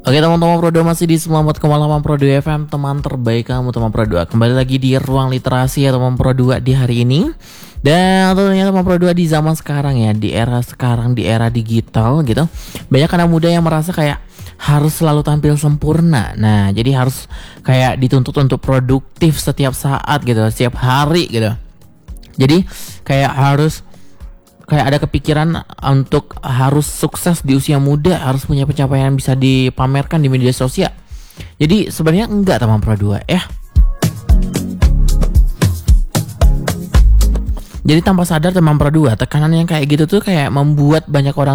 Oke teman-teman Pro 2 masih di 94,8 Pro 2 FM, teman terbaik kamu teman Pro 2. Kembali lagi di ruang literasi ya teman Pro 2 di hari ini. Dan tentunya teman Pro 2 di zaman sekarang ya, di era sekarang, di era digital gitu. Banyak anak muda yang merasa kayak harus selalu tampil sempurna. Nah jadi harus kayak dituntut untuk produktif setiap saat gitu, setiap hari gitu. Jadi kayak harus ada kepikiran untuk harus sukses di usia muda, harus punya pencapaian yang bisa dipamerkan di media sosial. Jadi sebenarnya enggak teman Pro 2 ya. Jadi tanpa sadar teman Pro 2, tekanan yang kayak gitu tuh kayak membuat banyak orang